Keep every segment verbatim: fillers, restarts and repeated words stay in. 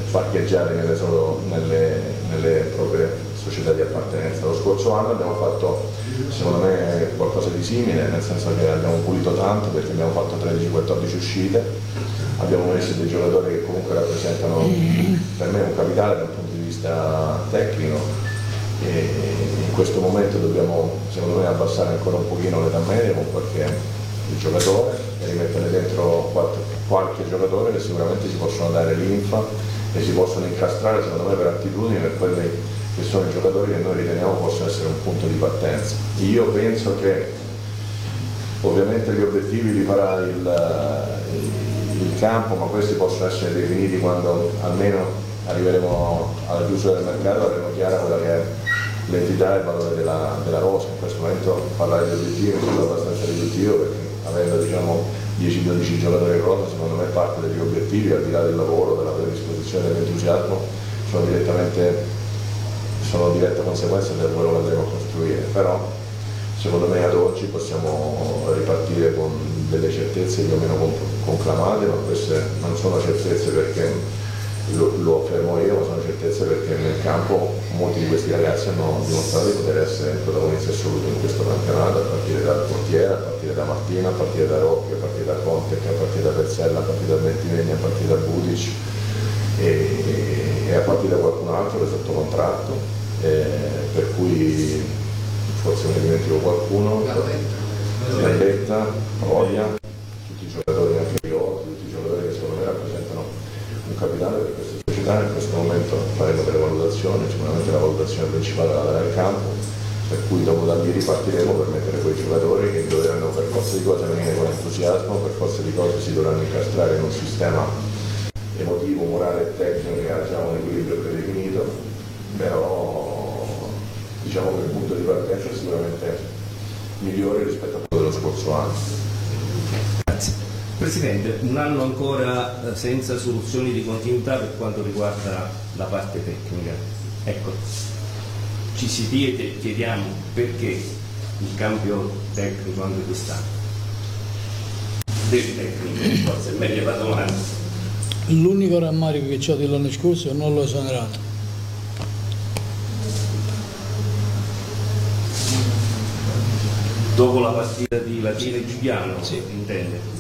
parcheggiare nelle, solo, nelle, nelle proprie società di appartenenza. Lo scorso anno abbiamo fatto, secondo me, qualcosa di simile, nel senso che abbiamo pulito tanto perché abbiamo fatto tredici quattordici uscite, abbiamo messo dei giocatori che comunque rappresentano per me un capitale dal punto di vista tecnico, e in questo momento dobbiamo, secondo me, abbassare ancora un pochino l'età media con qualche giocatore e rimettere dentro qualche, qualche giocatore che sicuramente si possono dare linfa e si possono incastrare, secondo me, per attitudini, per quelli che sono i giocatori che noi riteniamo possono essere un punto di partenza. Io penso che ovviamente gli obiettivi li farà il, il, il campo, ma questi possono essere definiti quando almeno arriveremo alla chiusura del mercato, avremo chiara quella che è l'entità e il valore della, della rosa. In questo momento parlare di obiettivi mi sembra abbastanza riduttivo, perché avendo diciamo dieci dodici giocatori in rosa, secondo me parte degli obiettivi, al di là del lavoro, della predisposizione, dell'entusiasmo, sono direttamente sono diretta conseguenza del quello che andremo a costruire. Però secondo me ad oggi possiamo ripartire con delle certezze più o meno conclamate, ma queste non sono certezze perché Lo, lo affermo io, ma sono certezze perché nel campo molti di questi ragazzi hanno dimostrato di poter essere protagonisti assoluti in questo campionato, a partire dal portiere, a partire da Martina, a partire da Rocchi, a partire da Conte, a partire da Pezzella, a partire da Bentivegni, a partire da Budic e, e a partire da qualcun altro che è sotto contratto, eh, per cui forse me ne dimentico qualcuno, Gambetta, Roia, tutti i giocatori, anche io, tutti i giocatori che secondo me rappresentano un capitale per questa società. In questo momento faremo delle valutazioni, sicuramente la valutazione principale la darà il campo, per cui dopo da lì ripartiremo per mettere quei giocatori che dovranno per forza di cose venire con entusiasmo, per forza di cose si dovranno incastrare in un sistema emotivo, morale e tecnico che ha già un equilibrio predefinito, però diciamo che il punto di partenza è sicuramente migliore rispetto a quello dello scorso anno. Grazie. Presidente, un anno ancora senza soluzioni di continuità per quanto riguarda la parte tecnica. Ecco, ci si chiede, chiediamo perché il cambio tecnico anche quest'anno. Del tecnico, forse è meglio la domanda. L'unico rammarico che ho dell'anno scorso non l'ho esonerato. Dopo la partita di Latina e Giuliano, sì, intende?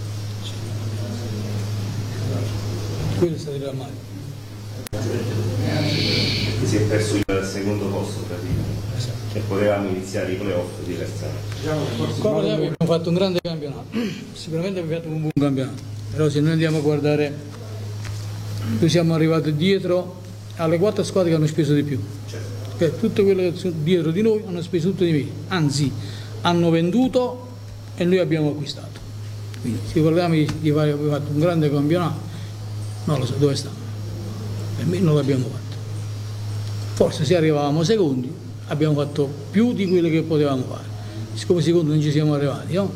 Quello è stato il rammarico. Perché si è perso il secondo posto praticamente. Esatto. E potevamo iniziare i playoff diversamente. Come abbiamo fatto un grande campionato, sicuramente abbiamo fatto un buon campionato, però se noi andiamo a guardare, noi siamo arrivati dietro alle quattro squadre che hanno speso di più. Certo. Perché tutte quelle che sono dietro di noi hanno speso tutto di meno, anzi hanno venduto e noi abbiamo acquistato. Quindi se parliamo di, di fare, abbiamo fatto un grande campionato, non lo so dove sta, per me non l'abbiamo fatto. Forse se arrivavamo secondi abbiamo fatto più di quello che potevamo fare, siccome secondi non ci siamo arrivati, no?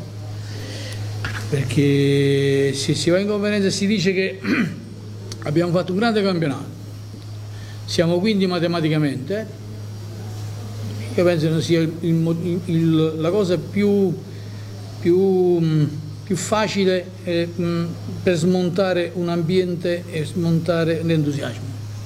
Perché se si va in conferenza e si dice che abbiamo fatto un grande campionato, siamo quindi matematicamente, io penso che sia il, il, il, la cosa più, più, più facile eh, mh, per smontare un ambiente e smontare l'entusiasmo.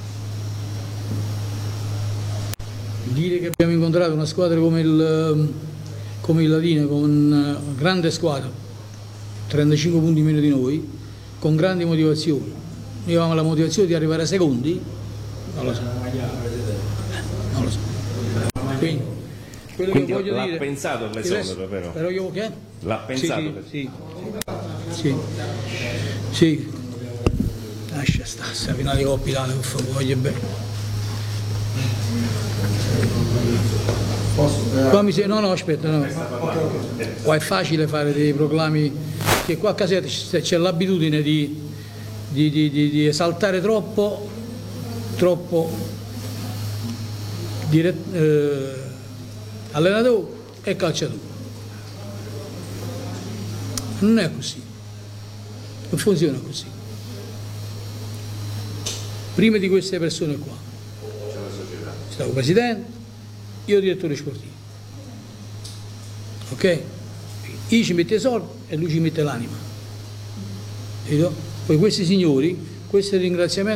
Dire che abbiamo incontrato una squadra come il, come il Latina, con una grande squadra, trentacinque punti meno di noi, con grandi motivazioni. Noi avevamo la motivazione di arrivare a secondi, non lo so. Non lo so. Quindi, quello Quindi che voglio l'ha dire, pensato l'esonero, però? però io che? L'ha pensato? Sì, sì, sì, sì. Lascia stare, sta finale di Coppa Italia, per favore, voglio bene. Qua mi se... No, no, aspetta, no. Qua è facile fare dei proclami, che qua a Caserta c'è l'abitudine di, di, di, di, di esaltare troppo, troppo dire, eh, allenatore e calciatore. Non è così, non funziona così. Prima di queste persone qua c'è il presidente, io direttore sportivo, ok? Io ci metto i soldi e lui ci mette l'anima. Poi questi signori, questi ringraziamenti